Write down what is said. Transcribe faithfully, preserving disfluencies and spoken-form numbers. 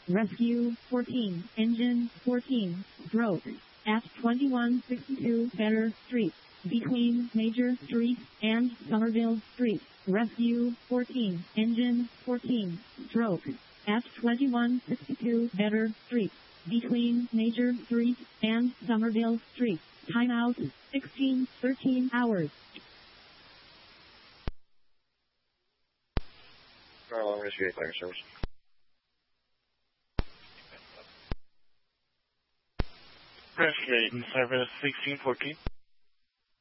Rescue fourteen, engine fourteen, broke at twenty-one sixty-two Better Street, between Major Street and Somerville Street. Rescue fourteen, engine fourteen, stroke at twenty-one sixty-two Better Street, between Major Street and Somerville Street. Timeout sixteen thirteen hours. Carl, Rescue eight Fire Service. Rescue eight Service sixteen fourteen.